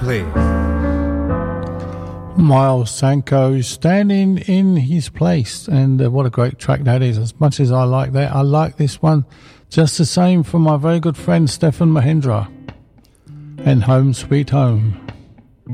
Please. Miles Sanko standing in his place, and what a great track that is. As much as I like that, I like this one just the same from my very good friend Stefan Mahendra and Home Sweet Home.